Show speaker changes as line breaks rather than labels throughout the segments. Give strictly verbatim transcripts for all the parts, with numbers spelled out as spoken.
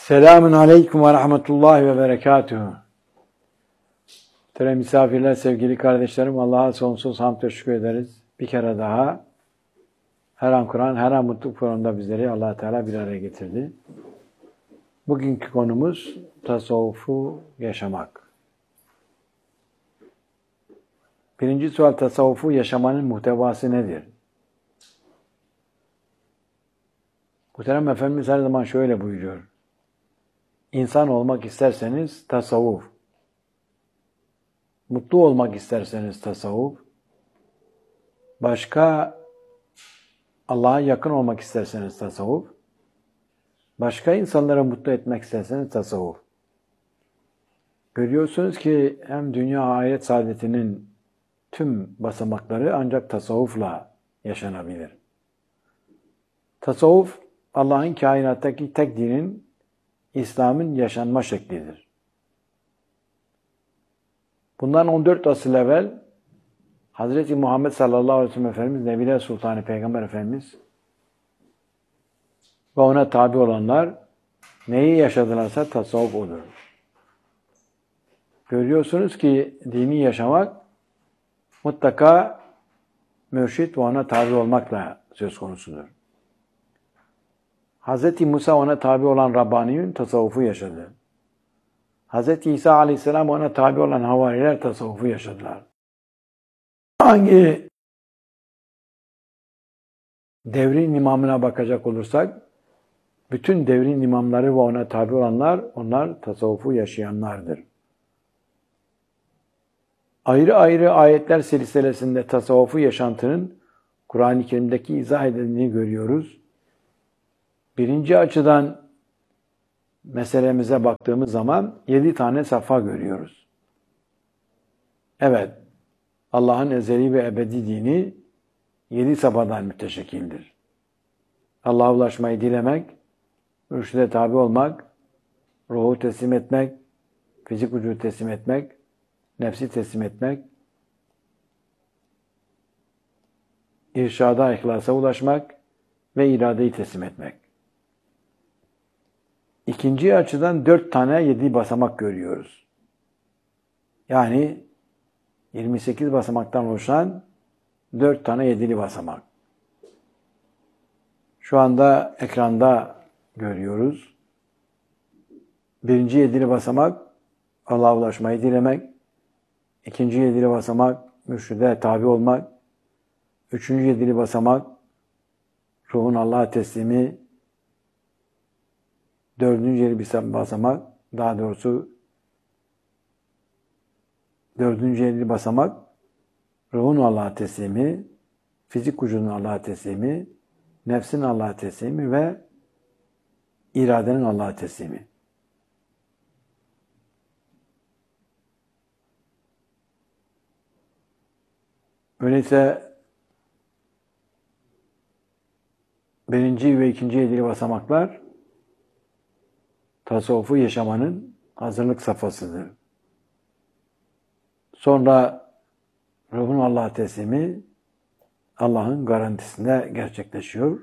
Selamun aleyküm ve rahmetullahi ve berekatuhu. Muhterem misafirler, sevgili kardeşlerim, Allah'a sonsuz hamd ve şükür ederiz. Bir kere daha her an Kur'an, her an mutluluk programında bizleri Allah Teala bir araya getirdi. Bugünkü konumuz tasavvufu yaşamak. Birinci sual, tasavvufu yaşamanın muhtevası nedir? Muhterem Efendimiz her zaman şöyle buyuruyor. İnsan olmak isterseniz tasavvuf, mutlu olmak isterseniz tasavvuf, başka Allah'a yakın olmak isterseniz tasavvuf, başka insanlara mutlu etmek isterseniz tasavvuf. Görüyorsunuz ki hem dünya ahiret saadetinin tüm basamakları ancak tasavvufla yaşanabilir. Tasavvuf, Allah'ın kainattaki tek dinin, İslam'ın yaşanma şeklidir. Bundan on dört asıl evvel Hazreti Muhammed sallallahu aleyhi ve sellem Efendimiz, Nebiler Sultanı Peygamber Efendimiz ve ona tabi olanlar neyi yaşadılarsa tasavvuf odur. Görüyorsunuz ki dini yaşamak mutlaka mürşit ve ona tabi olmakla söz konusudur. Hazreti Musa ona tabi olan Rabbani'nin tasavvufu yaşadı. Hazreti İsa aleyhisselam ona tabi olan havariler tasavvufu yaşadılar. Hangi devrin imamına bakacak olursak, bütün devrin imamları ve ona tabi olanlar, onlar tasavvufu yaşayanlardır. Ayrı ayrı ayetler silsilesinde tasavvufu yaşantının Kur'an-ı Kerim'deki izah edildiğini görüyoruz. Birinci açıdan meselemize baktığımız zaman yedi tane safa görüyoruz. Evet, Allah'ın ezeli ve ebedi dini yedi safhadan müteşekkildir. Allah'a ulaşmayı dilemek, mürşide tabi olmak, ruhu teslim etmek, fizik vücudu teslim etmek, nefsi teslim etmek, irşada, ihlasa ulaşmak ve iradeyi teslim etmek. İkinci açıdan dört tane yedi basamak görüyoruz. Yani yirmi sekiz basamaktan oluşan dört tane yedili basamak. Şu anda ekranda görüyoruz. Birinci yedili basamak Allah'a ulaşmayı dilemek. İkinci yedili basamak mürşide tabi olmak. Üçüncü yedili basamak ruhun Allah'a teslimi. Dördüncü yeri bir basamak, daha doğrusu dördüncü yeri basamak, ruhun Allah'a teslimi, fizik vücudun Allah'a teslimi, nefsin Allah'a teslimi ve iradenin Allah'a teslimi. Öyleyse birinci ve ikinci yedili basamaklar tasavvufu yaşamanın hazırlık safhasıdır. Sonra ruhun Allah'a teslimi Allah'ın garantisinde gerçekleşiyor.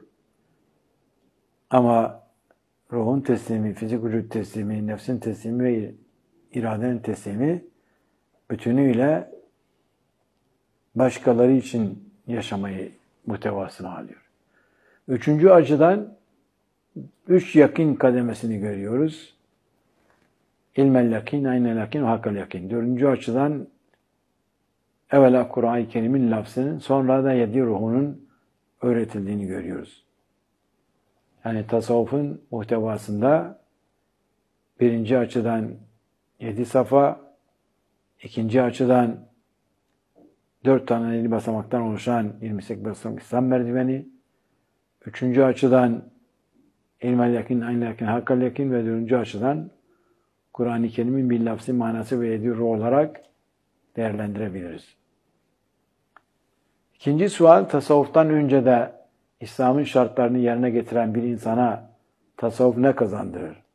Ama ruhun teslimi, fizik vücut teslimi, nefsin teslimi ve iradenin teslimi bütünüyle başkaları için yaşamayı muhtevasını alıyor. Üçüncü açıdan üç yakin kademesini görüyoruz. İlmel yakin, aynel yakin ve hakkal yakin. Dördüncü açıdan evvela Kur'an-ı Kerim'in lafzının, sonra da yedi ruhunun öğretildiğini görüyoruz. Yani tasavvufun muhtevasında birinci açıdan yedi safa, ikinci açıdan dört tane yedi basamaktan oluşan yirmi sekiz basamak İslam merdiveni, üçüncü açıdan İlmel yakin, aynel yakin, hakkal yakin ve dördüncü açıdan Kur'an-ı Kerim'in bir lafzı, manası ve yedi ruh olarak değerlendirebiliriz. İkinci sual, tasavvuftan önce de İslam'ın şartlarını yerine getiren bir insana tasavvuf ne kazandırır?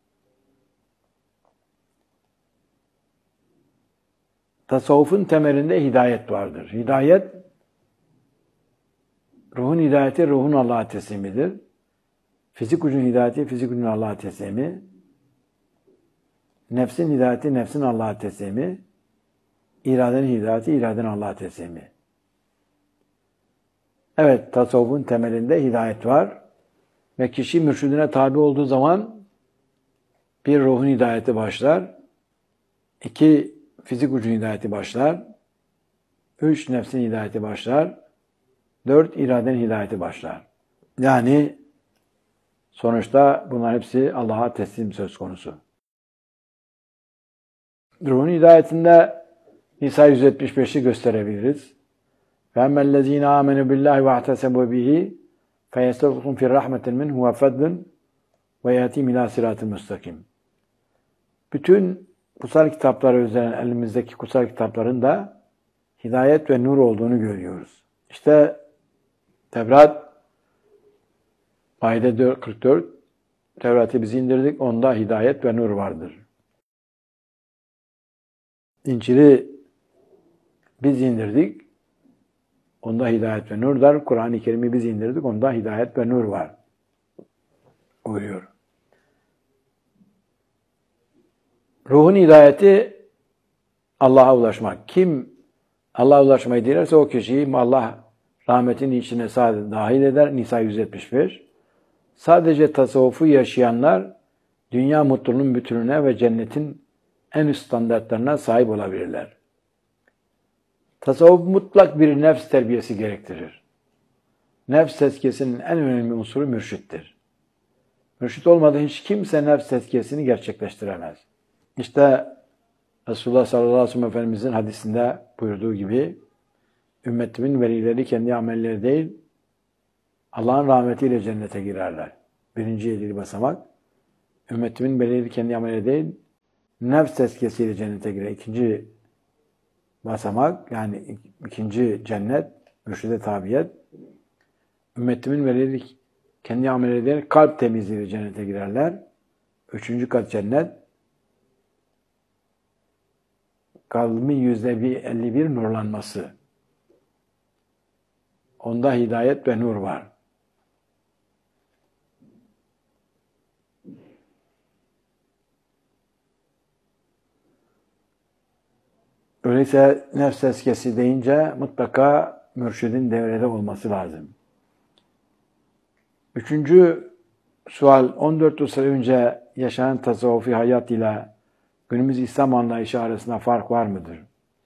Tasavvufun temelinde hidayet vardır. Hidayet, ruhun hidayeti, ruhun Allah'a teslimidir. Fizik gücün hidayeti, fizik gücün Allah'a teslimi. Nefsin hidayeti, nefsin Allah'a teslimi. İradenin hidayeti, iradenin Allah'a teslimi. Evet, tasavvufun temelinde hidayet var. Ve kişi mürşidine tabi olduğu zaman bir ruhun hidayeti başlar. İki, fizik ucun hidayeti başlar. Üç, nefsin hidayeti başlar. Dört, iradenin hidayeti başlar. Yani sonuçta bunlar hepsi Allah'a teslim söz konusu. Ruhun hidayetinde Nisa yüz yetmiş beşi gösterebiliriz. فَاَمَّا الَّذ۪ينَ آمَنُوا بِاللّٰهِ وَاَعْتَسَبُوا بِهِ فَيَسْتَغْفِرُهُمْ فِي الرَّحْمَةِ مِنْهُ وَفَضْلٍ وَيَأْتِيهِمْ اِلٰى صِرَاطٍ مُسْتَقِيمٍ. Bütün kutsal kitaplara özenen elimizdeki kutsal kitapların da hidayet ve nur olduğunu görüyoruz. İşte Tevrat ayet kırk dört, Tevrat'ı biz indirdik, onda hidayet ve nur vardır. İncil'i biz indirdik, onda hidayet ve nur var. Kur'an-ı Kerim'i biz indirdik, onda hidayet ve nur var. Buyuruyor. Ruhun hidayeti Allah'a ulaşmak. Kim Allah'a ulaşmayı dilerse o kişiyi Allah rahmetinin içine sadece dahil eder. Nisa yüz yetmiş beş. Sadece tasavvufu yaşayanlar dünya mutluluğunun bütününe ve cennetin en üst standartlarına sahip olabilirler. Tasavvuf mutlak bir nefs terbiyesi gerektirir. Nefs tezkiyesinin en önemli unsuru mürşittir. Mürşit olmadan hiç kimse nefs tezkiyesini gerçekleştiremez. İşte Resulullah sallallahu aleyhi ve sellem Efendimizin hadisinde buyurduğu gibi ümmetimin velileri kendi amelleri değil Allah'ın rahmetiyle cennete girerler. Birinci yedili basamak. Ümmetimin velileri kendi amelleri değil nefs tezkiyesiyle cennete girer. İkinci basamak yani ikinci cennet mürşide tabiyet. Ümmetimin velileri kendi amelleri değil kalp temizliğiyle cennete girerler. Üçüncü kat cennet. Kalbin yüzde elli bir nurlanması. Onda hidayet ve nur var. Öyleyse nefs tezkiyesi deyince mutlaka mürşidin devrede olması lazım. Üçüncü sual, on dört yıl önce yaşanan tasavvufi hayat ile günümüz İslam anlayışı arasında fark var mıdır?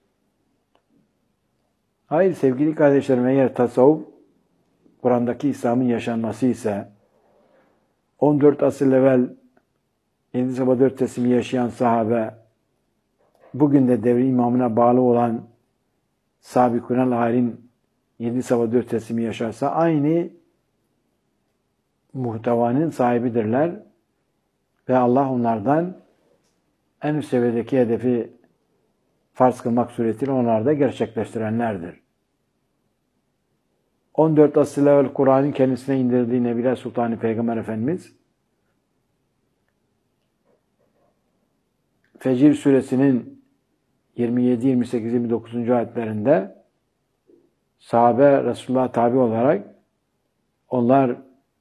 Hayır sevgili kardeşlerim, eğer tasavvuf Kur'an'daki İslam'ın yaşanması ise on dört asır evvel yedi sabah dört teslimi yaşayan sahabe bugün de devri imamına bağlı olan Sabikun el-Halin yedi sabah dört teslimi yaşarsa aynı muhtevanın sahibidirler ve Allah onlardan en üst seviyedeki hedefi farz kılmak suretiyle onlar da gerçekleştirenlerdir. on dört asır evvel Kur'an'ın kendisine indirdiği Nebiler Sultanı Peygamber Efendimiz Fecir suresinin yirmi yedi, yirmi sekiz, yirmi dokuz. ayetlerinde sahabe Resulullah'a tabi olarak onlar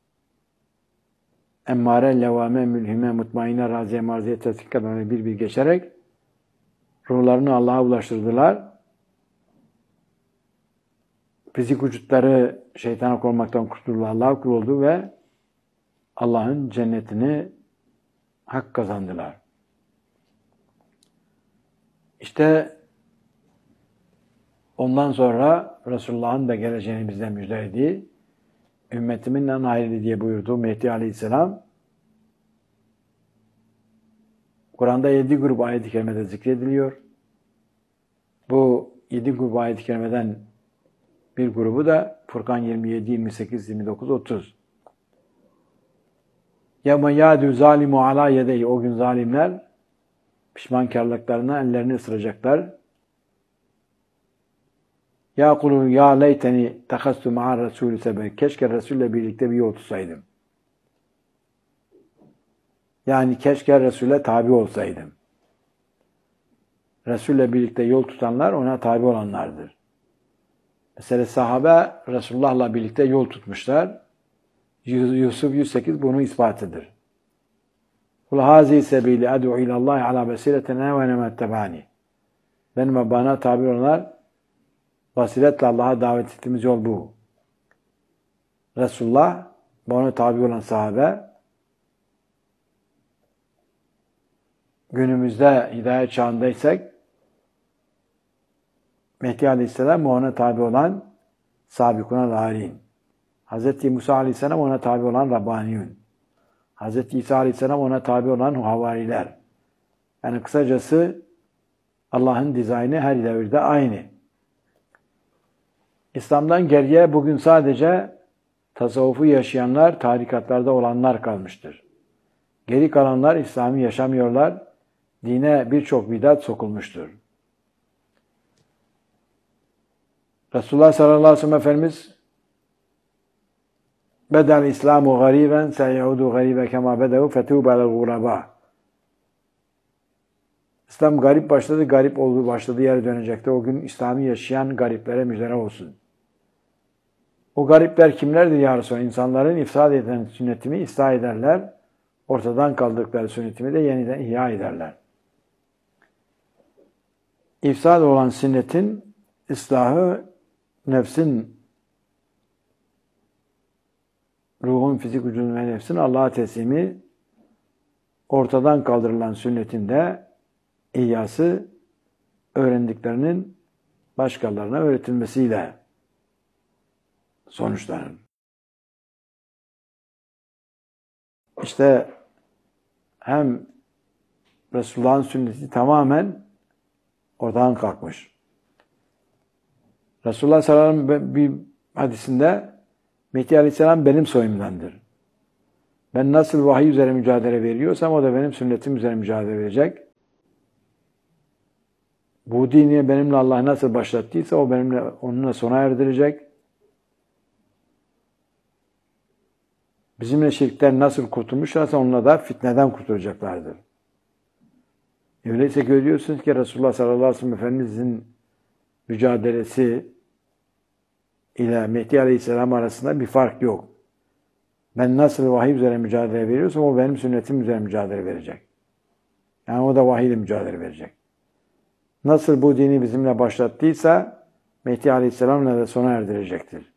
emmare, levame, mülhime, mutmaine, raziye, marziye, tesdikkadan bir bir geçerek ruhlarını Allah'a ulaştırdılar. Fizik vücutları şeytana korunmaktan kurtuldu, Allah'a kul oldu ve Allah'ın cennetini hak kazandılar. İşte ondan sonra Resulullah'ın da geleceğini bizden müjdelediği, ümmetimin en hayırlı diye buyurduğu Mehdi Aleyhisselam, Kur'an'da yedi grup ayet-i kerimede zikrediliyor. Bu yedi grup ayet-i kerimeden bir grubu da Furkan yirmi yedi, yirmi sekiz, yirmi dokuz, otuz. يَوْمَ يَادُ zalimu عَلَى يَدَيْهِ O gün zalimler pişmankarlıklarına ellerini ısıracaklar. Ya kulun ya leyteni takassu ma'ar Resulü sebe. Keşke Resul'le birlikte bir yol tutsaydım. Yani keşke Resul'e tabi olsaydım. Resul'le birlikte yol tutanlar ona tabi olanlardır. Mesela sahabe Resulullah'la birlikte yol tutmuşlar. Yusuf yüz sekiz bunun ispatıdır. Kul hazi sebili ed'u ilallahi ala basiretin ve men ittabani. Benim ve bana tabi olanlar basiretle Allah'a davet ettiğimiz yol bu. Resulullah ve ona tabi olan sahabe günümüzde hidayet çağındaysak Mehdi Aleyhisselam ve ona tabi olan sabikuna lârin. Hz. Musa Aleyhisselam ona tabi olan Rabbaniyun. Hz. İsa Aleyhisselam ona tabi olan havariler. Yani kısacası Allah'ın dizaynı her devirde aynı. İslam'dan geriye bugün sadece tasavvufu yaşayanlar, tarikatlarda olanlar kalmıştır. Geri kalanlar İslam'ı yaşamıyorlar. Dine birçok bidat sokulmuştur. Resulullah sallallahu aleyhi ve sellem Efendimiz Bedel İslamu gariben seyaudu garibe kema bedehu fetûbe lel guraba. İslam garip başladı, garip olduğu başladığı yere dönecekti. O gün İslam'ı yaşayan gariplere müjdele olsun. O garipler kimlerdir ya Resulallah? İnsanların ifsad eden sünnetimi ıslah ederler. Ortadan kaldıkları sünnetimi de yeniden ihya ederler. İfsad olan sünnetin ıslahı, nefsin, ruhun, fizik vücudun ve nefsin Allah'a teslimi, ortadan kaldırılan sünnetinde ihyası, öğrendiklerinin başkalarına öğretilmesiyle sonuçlanır. İşte hem Resulullah'ın sünneti tamamen oradan kalkmış. Resulullah sallallahu aleyhi ve sellem bir hadisinde Mehdi Aleyhisselam benim soyumdandır. Ben nasıl vahiy üzere mücadele veriyorsam o da benim sünnetim üzere mücadele verecek. Bu dini benimle Allah nasıl başlattıysa o benimle onunla sona erdirecek. Bizimle şirkten nasıl kurtulmuşlarsa onunla da fitneden kurtulacaklardır. Öyleyse görüyorsunuz ki Resulullah sallallahu aleyhi ve sellem Efendimizin mücadelesi ile Mehdi Aleyhisselam arasında bir fark yok. Ben nasıl vahiy üzere mücadele veriyorsam o benim sünnetim üzere mücadele verecek. Yani o da vahiy ile mücadele verecek. Nasıl bu dini bizimle başlattıysa Mehdi Aleyhisselam'la da sona erdirecektir.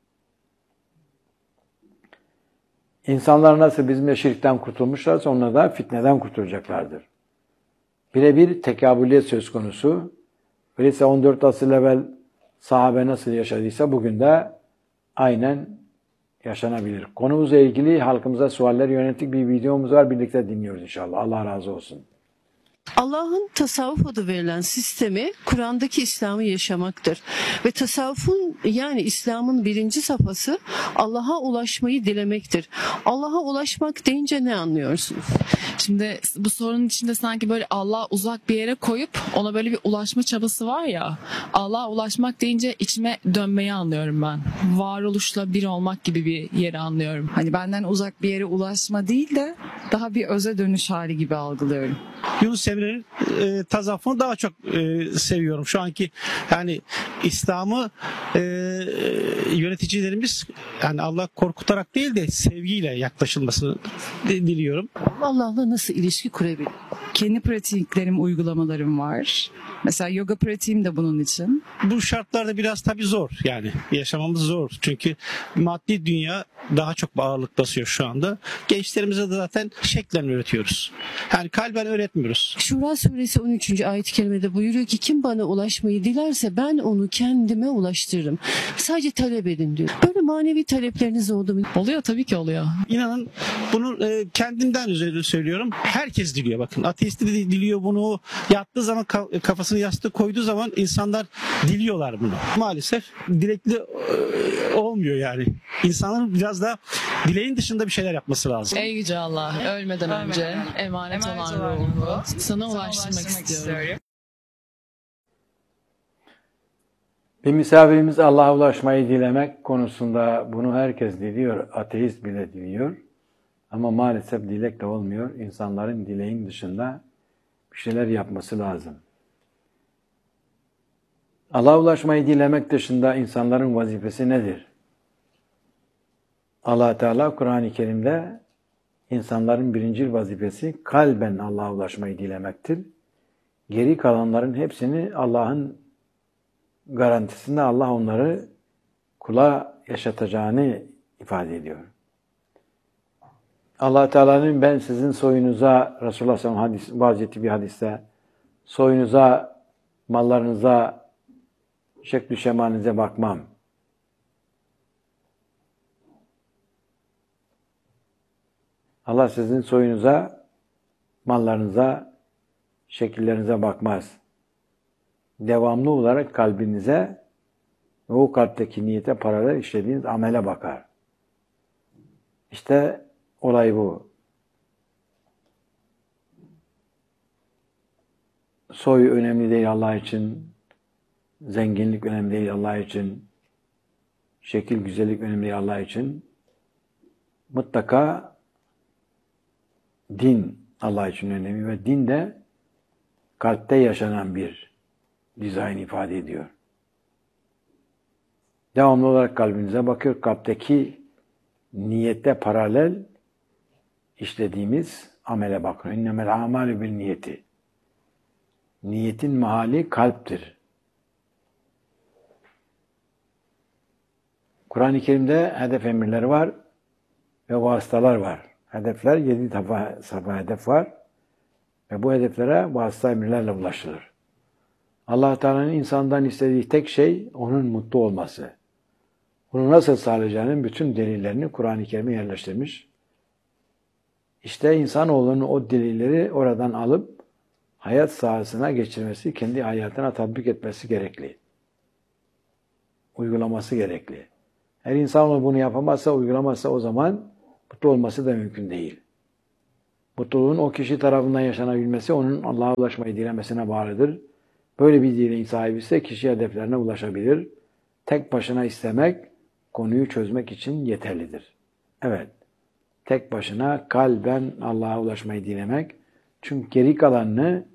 İnsanlar nasıl bizimle şirkten kurtulmuşlarsa onunla da fitneden kurtulacaklardır. Birebir tekabüliyet söz konusu. Öyleyse on dört asır evvel sahabe nasıl yaşadıysa bugün de aynen yaşanabilir. Konumuzla ilgili halkımıza sualler yönelik bir videomuz var. Birlikte dinliyoruz inşallah. Allah razı olsun.
Allah'ın tasavvuf adı verilen sistemi Kur'an'daki İslam'ı yaşamaktır. Ve tasavvufun yani İslam'ın birinci safhası Allah'a ulaşmayı dilemektir. Allah'a ulaşmak deyince ne anlıyorsunuz?
Şimdi bu sorunun içinde sanki böyle Allah'a uzak bir yere koyup ona böyle bir ulaşma çabası var ya. Allah'a ulaşmak deyince içime dönmeyi anlıyorum ben. Varoluşla bir olmak gibi bir yeri anlıyorum.
Hani benden uzak bir yere ulaşma değil de daha bir öze dönüş hali gibi algılıyorum.
Yunus Emre'nin e, tasavvufunu daha çok e, seviyorum. Şu anki yani İslam'ı e, yöneticilerimiz yani Allah korkutarak değil de sevgiyle yaklaşılmasını diliyorum.
Allah'la nasıl ilişki kurabilir?
Kendi pratiklerim, uygulamalarım var. Mesela yoga pratiğim de bunun için.
Bu şartlarda biraz tabii zor yani yaşamamız zor. Çünkü maddi dünya daha çok ağırlık basıyor şu anda. Gençlerimize de zaten şeklen öğretiyoruz. Yani kalben öğretmiyoruz.
Şura suresi on üçüncü ayet-i kerimede buyuruyor ki kim bana ulaşmayı dilerse ben onu kendime ulaştırırım. Sadece talep edin diyor. Böyle manevi talepleriniz oldu mu?
Oluyor tabii ki oluyor.
İnanın bunu e, kendimden üzerine söylüyorum. Herkes diliyor bakın. Ateist de diliyor bunu. Yattığı zaman kafasını yastığa koyduğu zaman insanlar diliyorlar bunu. Maalesef dilekli e, olmuyor yani. İnsanların biraz da dileğin dışında bir şeyler yapması lazım.
Ey Yüce Allah, ölmeden önce emanet, emanet olan ruhumu sana, sana ulaştırmak, ulaştırmak istiyorum. istiyorum.
Bir misafirimiz Allah'a ulaşmayı dilemek konusunda bunu herkes diliyor. Ateist bile diliyor. Ama maalesef dilekle olmuyor. İnsanların dileğin dışında bir şeyler yapması lazım. Allah'a ulaşmayı dilemek dışında insanların vazifesi nedir? Allah Teala Kur'an-ı Kerim'de insanların birincil vazifesi kalben Allah'a ulaşmayı dilemektir. Geri kalanların hepsini Allah'ın garantisinde Allah onları kula yaşatacağını ifade ediyor. Allah Teala'nın ben sizin soyunuza, Resulullah sallallahu aleyhi ve sellem hadis, vaaz bir hadiste, soyunuza, mallarınıza, şekl-i şemalinize bakmam. Allah sizin soyunuza, mallarınıza, şekillerinize bakmaz. Devamlı olarak kalbinize ve o kalpteki niyete paralel işlediğiniz amele bakar. İşte olay bu. Soy önemli değil Allah için, zenginlik önemli değil Allah için, şekil, güzellik önemli değil Allah için. Mutlaka din Allah için önemli ve din de kalpte yaşanan bir dizayn ifade ediyor. Devamlı olarak kalbinize bakıyor. Kalpteki niyette paralel işlediğimiz amele bakıyor. İnnemel amalü bil niyeti. Niyetin mahali kalptir. Kur'an-ı Kerim'de hedef emirleri var ve vasıtalar var. Hedefler, yedi defa, defa hedef var ve bu hedeflere vasıta emirlerle ulaşılır. Allah Teala'nın insandan istediği tek şey onun mutlu olması. Bunu nasıl sağlayacağının bütün delillerini Kur'an-ı Kerim'e yerleştirmiş. İşte insanoğlunun o delilleri oradan alıp hayat sahasına geçirmesi, kendi hayatına tatbik etmesi gerekli. Uygulaması gerekli. Her insanoğlu bunu yapamazsa, uygulamazsa o zaman mutlu olması da mümkün değil. Mutluluğun o kişi tarafından yaşanabilmesi onun Allah'a ulaşmayı dilemesine bağlıdır. Böyle bir dileğin sahibi ise kişi hedeflerine ulaşabilir. Tek başına istemek konuyu çözmek için yeterlidir. Evet, tek başına kalben Allah'a ulaşmayı dilemek. Çünkü geri kalanını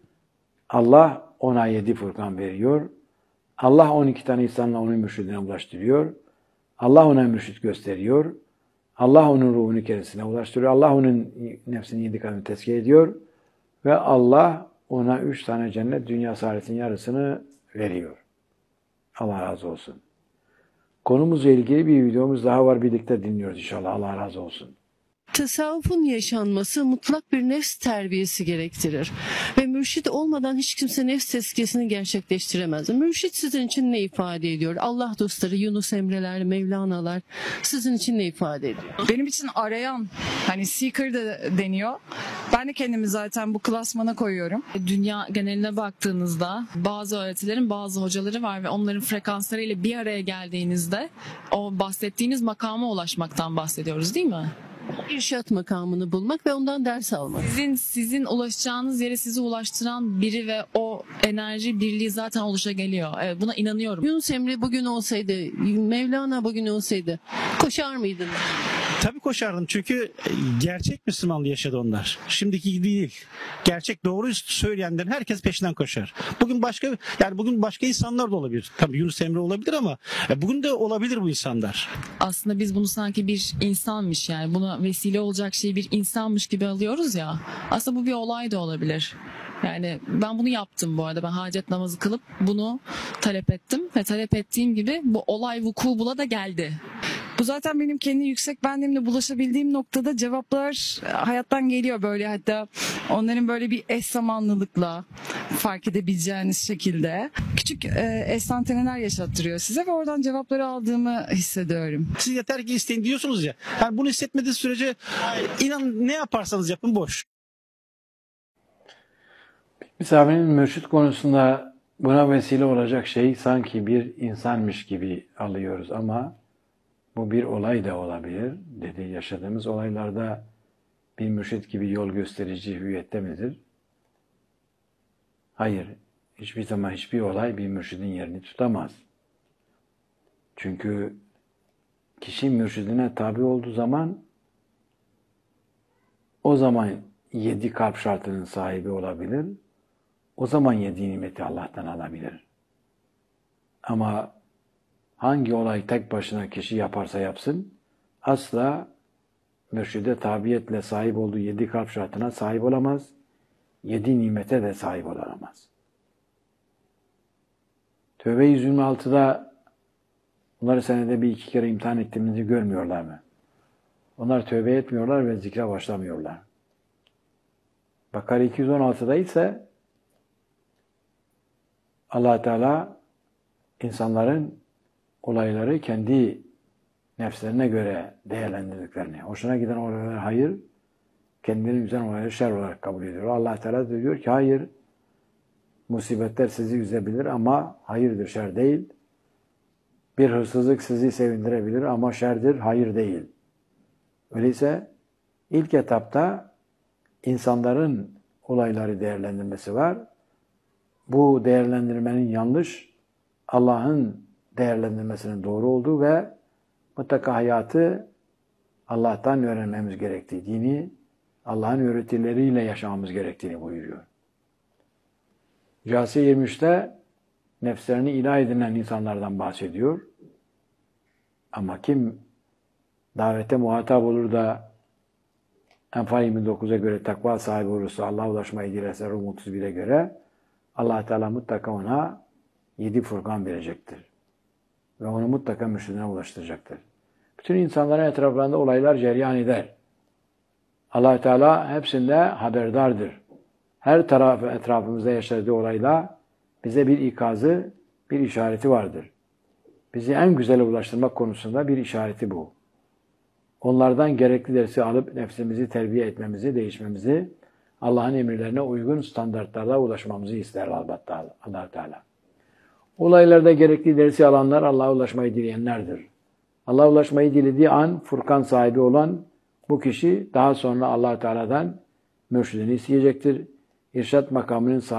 Allah ona yedi Furkan veriyor. Allah on iki tane insanla onun mürşidine ulaştırıyor. Allah ona mürşid gösteriyor. Allah onun ruhunu kendisine ulaştırıyor. Allah onun nefsini yedi kadını tezkiye ediyor. Ve Allah ona üç tane cennet, dünya saadetin yarısını veriyor. Allah razı olsun. Konumuzla ilgili bir videomuz daha var. Birlikte dinliyoruz inşallah. Allah razı olsun.
Tasavvufun yaşanması mutlak bir nefs terbiyesi gerektirir. Ve mürşit olmadan hiç kimse nefs tezkiyesini gerçekleştiremez. Mürşit sizin için ne ifade ediyor? Allah dostları, Yunus Emre'ler, Mevlana'lar sizin için ne ifade ediyor?
Benim için arayan, hani seeker de deniyor. Ben de kendimi zaten bu klasmana koyuyorum.
Dünya geneline baktığınızda bazı öğretilerin bazı hocaları var ve onların frekanslarıyla bir araya geldiğinizde o bahsettiğiniz makama ulaşmaktan bahsediyoruz, değil mi?
İrşat makamını bulmak ve ondan ders almak.
Sizin sizin ulaşacağınız yere sizi ulaştıran biri ve o enerji birliği zaten oluşabiliyor. Evet, buna inanıyorum.
Yunus Emre bugün olsaydı, Mevlana bugün olsaydı koşar mıydınız?
Tabii koşardım çünkü gerçek Müslümanlığı yaşadı onlar. Şimdiki gibi değil. Gerçek doğruyu söyleyenlerin herkes peşinden koşar. Bugün başka yani bugün başka insanlar da olabilir. Tabii Yunus Emre olabilir ama bugün de olabilir bu insanlar.
Aslında biz bunu sanki bir insanmış, yani buna vesile olacak şey bir insanmış gibi alıyoruz ya. Aslında bu bir olay da olabilir. Yani ben bunu yaptım bu arada. Ben hacet namazı kılıp bunu talep ettim ve talep ettiğim gibi bu olay vuku bula da geldi.
Bu zaten benim kendi yüksek benliğimle bulaşabildiğim noktada cevaplar hayattan geliyor böyle, hatta onların böyle bir eş zamanlılıkla fark edebileceğiniz şekilde küçük e, eşantiyeler yaşattırıyor size ve oradan cevapları aldığımı hissediyorum.
Siz yeter ki isteyin diyorsunuz ya. Yani bunu hissetmediğiniz sürece inan ne yaparsanız yapın boş.
Misafirin mürşit konusunda buna vesile olacak şey sanki bir insanmış gibi alıyoruz ama bu bir olay da olabilir. Dedi, yaşadığımız olaylarda bir mürşit gibi yol gösterici hüviyette midir? Hayır. Hiçbir zaman hiçbir olay bir mürşidin yerini tutamaz. Çünkü kişi mürşidine tabi olduğu zaman o zaman yedi kalp şartının sahibi olabilir. O zaman yedi nimeti Allah'tan alabilir. Ama hangi olay tek başına kişi yaparsa yapsın asla mürşide tabiyetle sahip olduğu yedi kalp şartına sahip olamaz. Yedi nimete de sahip olamaz. Tövbe yüz yirmi altıda onları senede bir iki kere imtihan ettiğimizi görmüyorlar mı? Onlar tövbe etmiyorlar ve zikre başlamıyorlar. Bakara iki yüz on altıda ise Allah Teala insanların olayları kendi nefslerine göre değerlendirdiklerini, hoşuna giden olaylar hayır, kendilerine güzel olayları şer olarak kabul ediyor. Allah Teala diyor ki hayır, musibetler sizi üzebilir ama hayırdır, şer değil. Bir hırsızlık sizi sevindirebilir ama şerdir, hayır değil. Öyleyse ilk etapta insanların olayları değerlendirmesi var. Bu değerlendirmenin yanlış, Allah'ın değerlendirmesinin doğru olduğu ve mutlaka hayatı Allah'tan öğrenmemiz gerektiği, dini Allah'ın öğretileriyle yaşamamız gerektiğini buyuruyor. Câsiye yirmi üçte nefslerini ilah edinen insanlardan bahsediyor. Ama kim davete muhatap olur da Enfal yirmi dokuza göre takva sahibi olursa, Allah'a ulaşmayı dilerse Rum otuz bire göre Allah Teala mutlaka ona yedi furkan verecektir. Ve onu mutlaka mürşidine ulaştıracaktır. Bütün insanların etraflarında olaylar cereyan eder. Allah Teala hepsinde haberdardır. Her tarafı etrafımızda yaşadığı olayla bize bir ikazı, bir işareti vardır. Bizi en güzele ulaştırmak konusunda bir işareti bu. Onlardan gerekli dersi alıp nefsimizi terbiye etmemizi, değişmemizi, Allah'ın emirlerine uygun standartlarla ulaşmamızı ister elbette Allah Teala. Olaylarda gerekli dersi alanlar Allah'a ulaşmayı dileyenlerdir. Allah'a ulaşmayı dilediği an Furkan sahibi olan bu kişi daha sonra Allah Teala'dan mürşidini isteyecektir. İrşad makamının sahibi